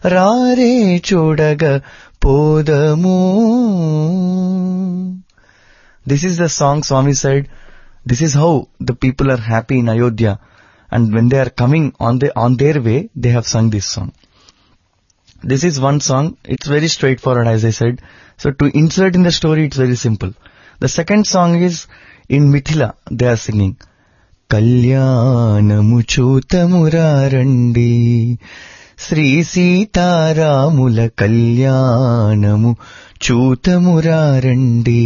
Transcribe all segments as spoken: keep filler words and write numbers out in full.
రారే చూడగ పోదము. This is the song Swami said. This is how the people are happy in Ayodhya. And when they are coming on the on their way, they have sung this song. This is one song. It's very straightforward, as I said. So to insert in the story, it's very simple. The second song is in Mithila. They are singing. కళ్యాణము చూతమురారండి శ్రీ సీతారాముల కళ్యాణము చూతమురారండి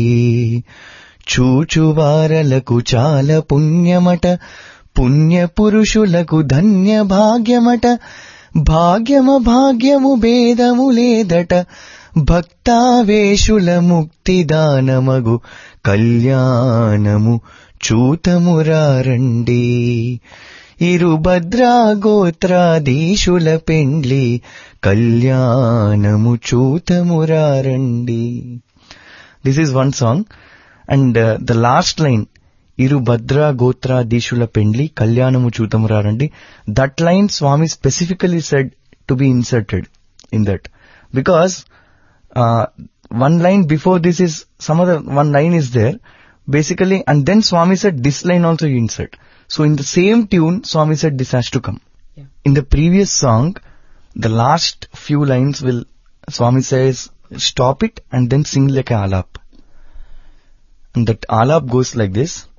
చూచువారలకు చాలా పుణ్యమట పుణ్య పురుషులకు ధన్య భాగ్యమట భాగ్యమ భాగ్యము భేదము లేదట భక్తావేశుల ముక్తిదానమగు కళ్యాణము చూతమురారండి ఇరు భద్రా గోత్రాధీశుల పెండ్లి కళ్యాణము చూతమురారండి. This is one song, and uh, the last line, ఇరు భద్రా గోత్రాధీశుల పెండ్లి కళ్యాణము చూతమురారండి. That line Swami specifically said to be inserted in that, because uh, one line before this is some other one line is there basically, and then Swami said this line also you insert. So in the same tune Swami said this has to come. Yeah. In the previous song, the last few lines will Swami says stop it and then sing like a alap, and that alap goes like this.